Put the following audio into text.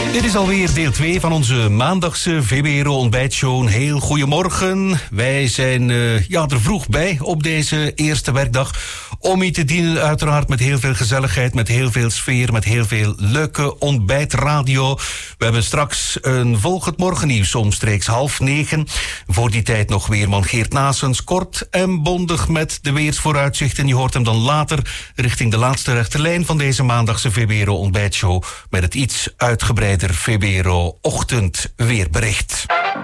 Dit is alweer deel 2 van onze maandagse VBRO ontbijtshow. Een heel goedemorgen. Wij zijn er vroeg bij op deze eerste werkdag. Om u te dienen uiteraard met heel veel gezelligheid, met heel veel sfeer, met heel veel leuke ontbijtradio. We hebben straks een volgend morgennieuws omstreeks 8:30. Voor die tijd nog weerman Geert Naessens, kort en bondig met de weersvooruitzichten. Je hoort hem dan later richting de laatste rechte lijn van deze maandagse VBRO ontbijtshow met het iets uitgebreider VBRO ochtendweerbericht.